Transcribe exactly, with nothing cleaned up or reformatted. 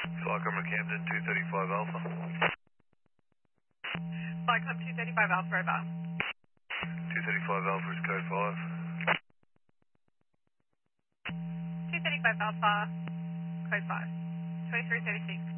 Flight Commander Camden, two thirty-five Alpha. Flight Club two thirty-five Alpha, over. two thirty-five Alpha is code five. two thirty-five Alpha, code five. twenty-three thirty-six.